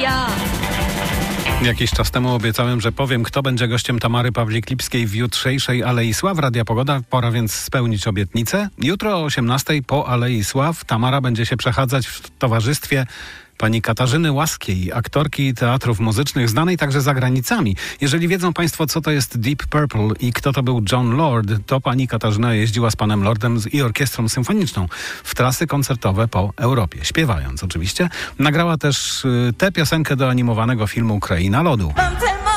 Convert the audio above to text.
ja. Jakiś czas temu obiecałem, że powiem, kto będzie gościem Tamary Pawlik-Lipskiej w jutrzejszej Alei Sław. Radia Pogoda, pora więc spełnić obietnicę. Jutro o 18:00 po Alei Sław Tamara będzie się przechadzać w towarzystwie pani Katarzyny Łaskiej, aktorki teatrów muzycznych, znanej także za granicami. Jeżeli wiedzą państwo, co to jest Deep Purple i kto to był Jon Lord, to pani Katarzyna jeździła z panem Lordem i orkiestrą symfoniczną w trasy koncertowe po Europie, śpiewając oczywiście. Nagrała też tę piosenkę do animowanego filmu Kraina Lodu.